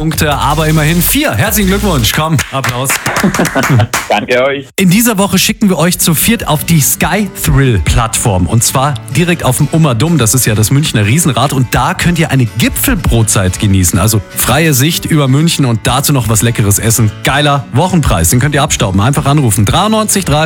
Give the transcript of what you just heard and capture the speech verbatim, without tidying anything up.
Punkte, aber immerhin vier. Herzlichen Glückwunsch. Komm, Applaus. Danke euch. In dieser Woche schicken wir euch zu viert auf die Sky Thrill Plattform. Und zwar direkt auf dem Ummerdum. Das ist ja das Münchner Riesenrad. Und da könnt ihr eine Gipfelbrotzeit genießen. Also freie Sicht über München und dazu noch was Leckeres essen. Geiler Wochenpreis. Den könnt ihr abstauben. Einfach anrufen. dreiundneunzig drei